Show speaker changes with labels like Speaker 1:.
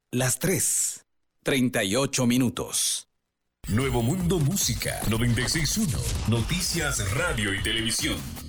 Speaker 1: las 3:38.
Speaker 2: Nuevo Mundo Música 96.1. Noticias, radio y televisión.